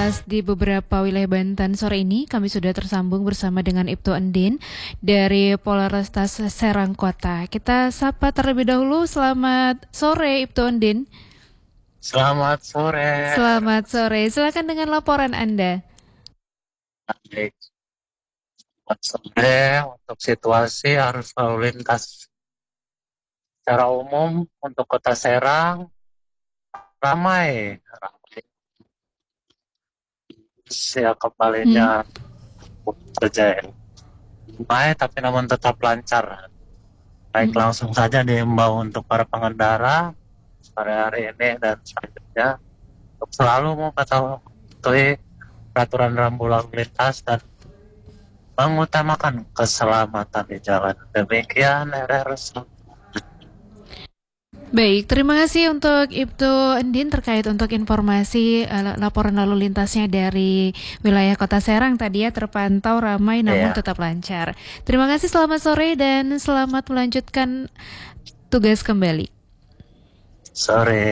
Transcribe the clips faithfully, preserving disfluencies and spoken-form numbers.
lintas di beberapa wilayah Banten sore ini. Kami sudah tersambung bersama dengan Ibtu Endin dari Polrestas Serang Kota. Kita sapa terlebih dahulu. Selamat sore Ibtu Endin. Selamat sore. Selamat sore. Silakan dengan laporan Anda. Baik. Selamat sore. Untuk situasi arus lalu lintas secara umum untuk Kota Serang ramai, ramai. Ya kembalinya terjadi ramai, tapi namun tetap lancar. Baik, Hmm. langsung saja diimbau untuk para pengendara pada hari ini dan selanjutnya untuk selalu mematuhi peraturan rambu lalu lintas dan mengutamakan keselamatan di jalan. Demikian R R S. Baik, terima kasih untuk Ibtu Endin terkait untuk informasi uh, laporan lalu lintasnya dari wilayah Kota Serang tadi ya, terpantau ramai namun Iya. tetap lancar. Terima kasih, selamat sore dan selamat melanjutkan tugas kembali. Sore.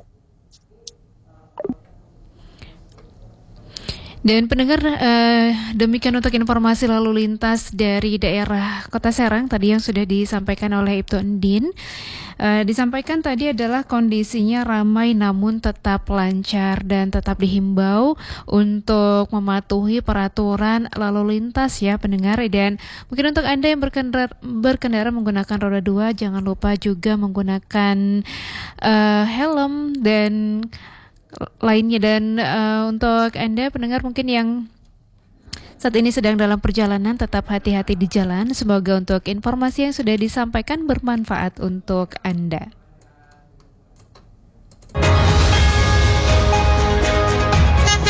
Dan pendengar, eh, demikian untuk informasi lalu lintas dari daerah Kota Serang tadi yang sudah disampaikan oleh Ibtu Endin. Eh, disampaikan tadi adalah kondisinya ramai namun tetap lancar dan tetap dihimbau untuk mematuhi peraturan lalu lintas ya pendengar. Dan mungkin untuk Anda yang berkendara, berkendara menggunakan roda dua, jangan lupa juga menggunakan eh, helm dan lainnya. Dan uh, untuk Anda pendengar mungkin yang saat ini sedang dalam perjalanan, tetap hati-hati di jalan. Semoga untuk informasi yang sudah disampaikan bermanfaat untuk Anda.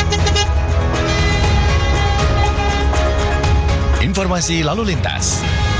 Informasi lalu lintas.